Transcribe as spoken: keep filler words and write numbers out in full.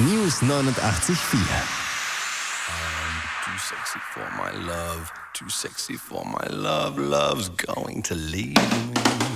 News neunundachtzig Komma vier. Too sexy for my love, too sexy for my love, love's going to leave me.